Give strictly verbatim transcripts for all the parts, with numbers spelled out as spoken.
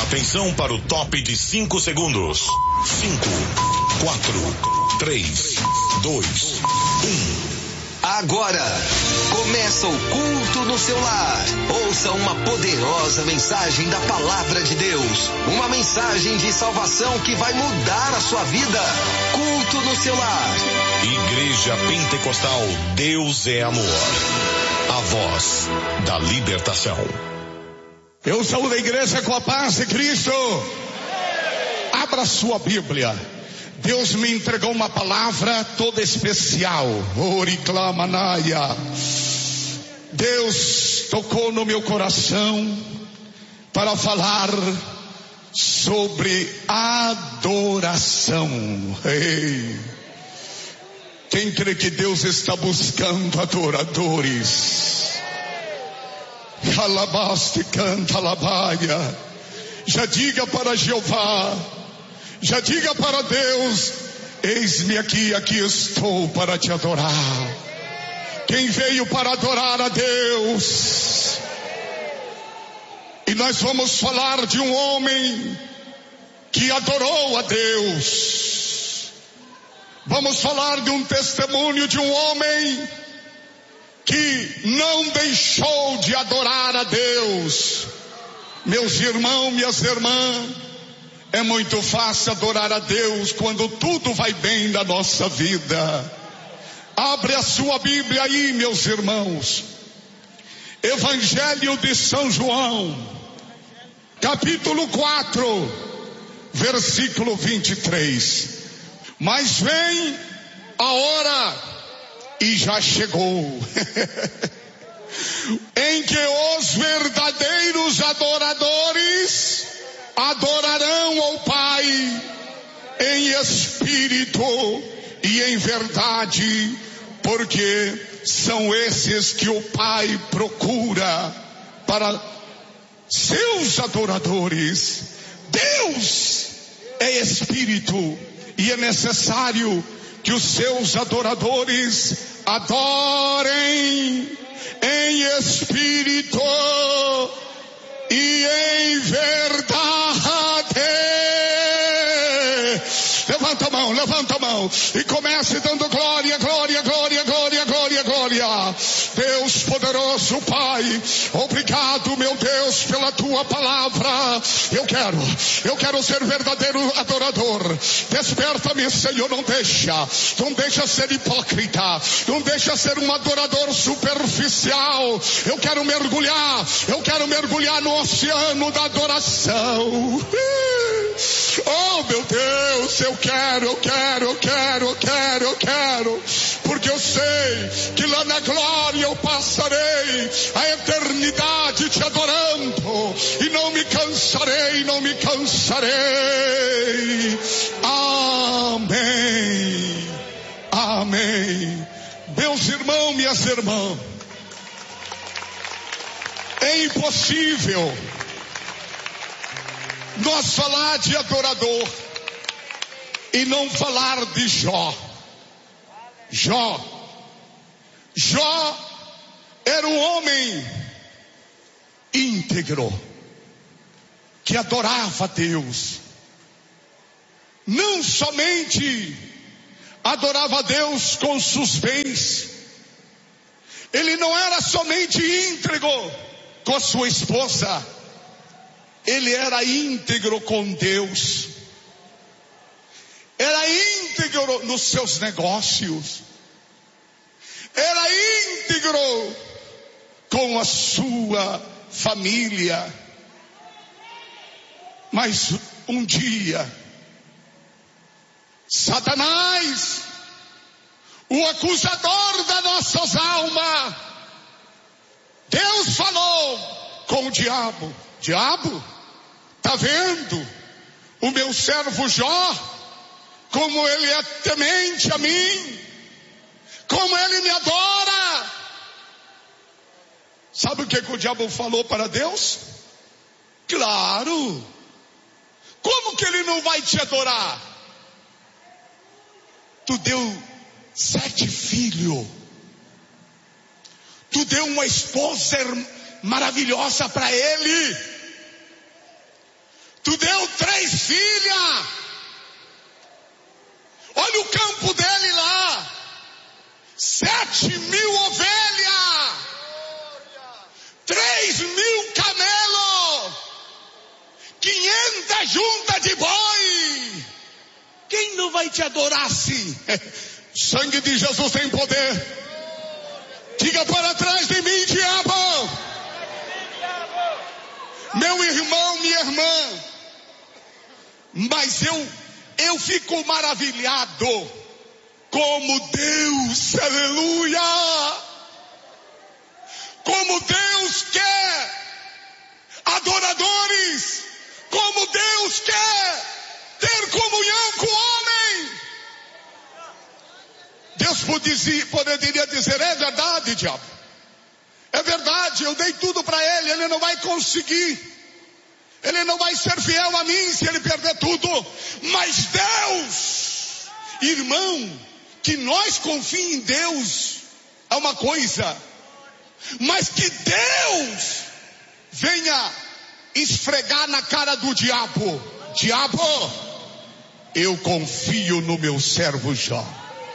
Atenção para o top de cinco segundos. Cinco, quatro, três, dois, um. Agora, começa o culto no seu lar. Ouça uma poderosa mensagem da Palavra de Deus. Uma mensagem de salvação que vai mudar a sua vida. Culto no seu lar. Igreja Pentecostal Deus é Amor. A voz da libertação. Eu saúdo a igreja com a paz de Cristo. Abra sua Bíblia. Deus me entregou uma palavra toda especial. Oriclamanaya. Deus tocou no meu coração para falar sobre adoração. Ei. Quem crê que Deus está buscando adoradores? Alabaste canta alabaia. Já diga para Jeová, já diga para Deus: eis-me aqui, aqui estou para te adorar. Quem veio para adorar a Deus? E nós vamos falar de um homem que adorou a Deus. Vamos falar de um testemunho de um homem que não deixou de adorar a Deus. Meus irmãos, minhas irmãs, é muito fácil adorar a Deus quando tudo vai bem na nossa vida. Abre a sua Bíblia aí, meus irmãos. Evangelho de São João, capítulo quatro, versículo vinte e três. Mas vem a hora, e já chegou, em que os verdadeiros adoradores adorarão ao Pai em espírito e em verdade, porque são esses que o Pai procura para seus adoradores. Deus é espírito e é necessário que os seus adoradores adorem em espírito e em verdade. Levanta a mão, levanta a mão e comece dando glória, glória, glória, glória, glória, glória. Deus poderoso, Pai, obrigado, meu Deus, pela tua palavra. Eu quero, eu quero ser verdadeiro adorador. Desperta-me, Senhor, não deixa, não deixa ser hipócrita, não deixa ser um adorador superficial. Eu quero mergulhar, eu quero mergulhar no oceano da adoração. Oh, meu Deus, eu quero, eu quero, eu quero, eu quero, eu quero, porque eu sei que lá na glória eu passarei a eternidade te adorando e não me cansarei, não me cansarei. Amém, amém. Meus irmãos, minhas irmãs, é impossível nós falar de adorador e não falar de Jó. Jó. Jó era um homem íntegro, que adorava a Deus. Não somente adorava a Deus com seus bens, ele não era somente íntegro com a sua esposa, ele era íntegro com Deus, era íntegro nos seus negócios, era íntegro com a sua família. Mas um dia, Satanás, o acusador das nossas almas, Deus falou com o diabo: diabo, tá vendo o meu servo Jó, como ele é temente a mim, como ele me adora? Sabe o que, que o diabo falou para Deus? Claro, como que ele não vai te adorar? Tu deu sete filhos, tu deu uma esposa maravilhosa para ele, deu três filhas. Olha o campo dele lá. Sete mil ovelhas. Três mil camelos. Quinhentas juntas de boi. Quem não vai te adorar assim? Sangue de Jesus tem poder. Diga para trás de mim, diabo. Meu irmão, minha irmã. Mas eu, eu fico maravilhado. Como Deus, aleluia. Como Deus quer adoradores. Como Deus quer ter comunhão com o homem. Deus poderia, poderia dizer, é verdade, diabo. É verdade, eu dei tudo para ele, ele não vai conseguir. Ele não vai ser fiel a mim se ele perder tudo. Mas Deus, irmão, que nós confiemos em Deus é uma coisa. Mas que Deus venha esfregar na cara do diabo. Diabo, eu confio no meu servo Jó.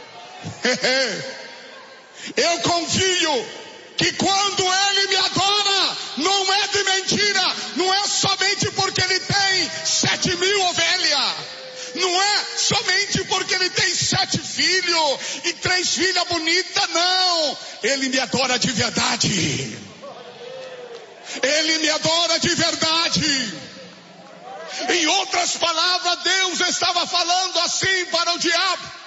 Eu confio que quando ele me adora, não é de mentira, não é somente porque ele tem sete mil ovelhas, não é somente porque ele tem sete filhos e três filhas bonitas, não. Ele me adora de verdade. Ele me adora de verdade. Em outras palavras, Deus estava falando assim para o diabo.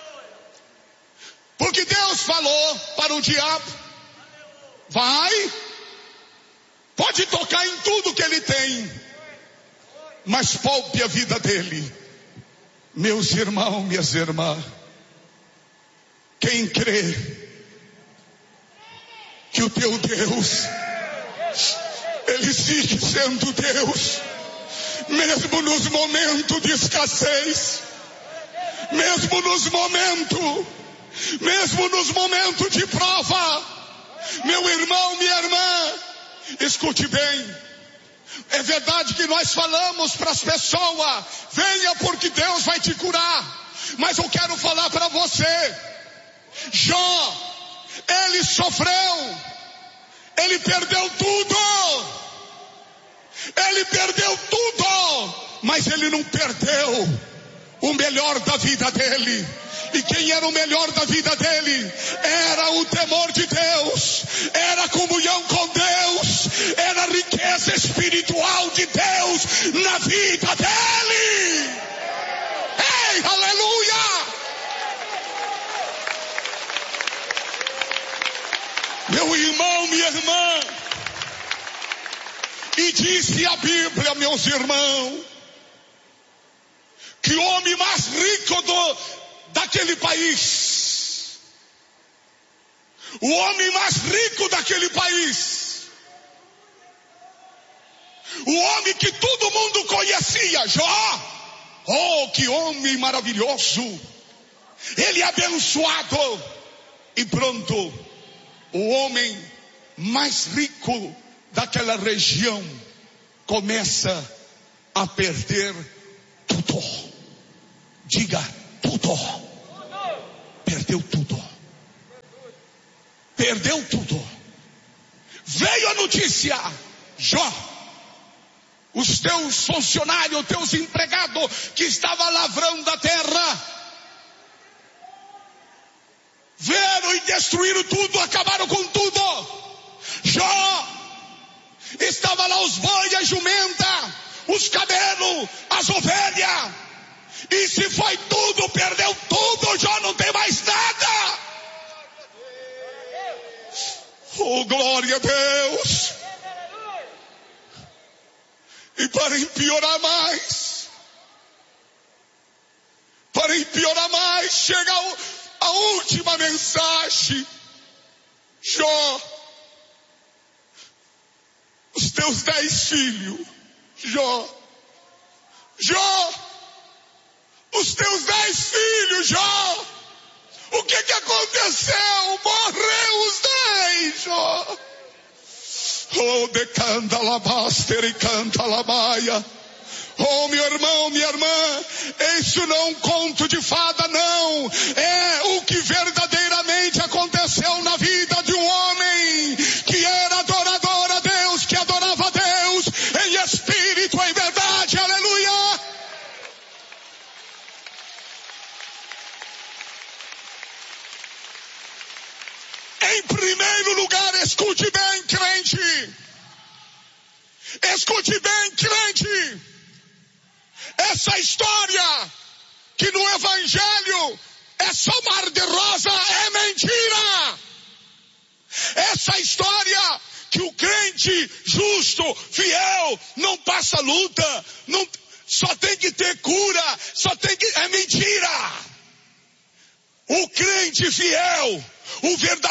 Porque Deus falou para o diabo, vai, pode tocar em tudo que ele tem, mas poupe a vida dele. Meus irmãos, minhas irmãs, quem crê que o teu Deus, ele sigue sendo Deus, mesmo nos momentos de escassez, mesmo nos momentos, mesmo nos momentos de prova. Meu irmão, minha irmã, escute bem. É verdade que nós falamos para as pessoas, venha porque Deus vai te curar. Mas eu quero falar para você, Jó, ele sofreu, ele perdeu tudo, ele perdeu tudo, mas ele não perdeu o melhor da vida dele. E quem era o melhor da vida dele? Era o temor de Deus, era a comunhão com Deus, era a riqueza espiritual de Deus na vida dele. Ei, aleluia! Meu irmão, minha irmã, e disse a Bíblia, meus irmãos, que o homem mais rico do daquele país, o homem mais rico daquele país, o homem que todo mundo conhecia, Jó, oh, que homem maravilhoso, ele é abençoado, e pronto, o homem mais rico daquela região começa a perder tudo. Diga, tudo. Perdeu tudo. Perdeu tudo. Veio a notícia, Jó, os teus funcionários, os teus empregados que estavam lavrando a terra, vieram e destruíram tudo, acabaram com tudo. Jó, estava lá os bois, a jumenta, os camelos, as ovelhas. E se foi tudo, perdeu tudo, Jó não tem mais nada. Oh, glória a Deus. E para empiorar mais, para empiorar mais, chega a última mensagem. Jó, os teus dez filhos, Jó, Jó, os teus dez filhos, Jó, o que que aconteceu? Morreu os dez, Jó. Oh, decanta labaster e canta labaia. Oh, meu irmão, minha irmã, isso não é um conto de fada, não. É o que verdadeiramente aconteceu na vida de um homem que era adorador a Deus, que adorava a Deus em espírito, em verdade. Aleluia! Em primeiro lugar, escute bem, crente. Escute bem, crente. Essa história que no Evangelho é só mar de rosa é mentira. Essa história que o crente justo, fiel, não passa luta, não, só tem que ter cura, só tem que... é mentira. O crente fiel, o verdadeiro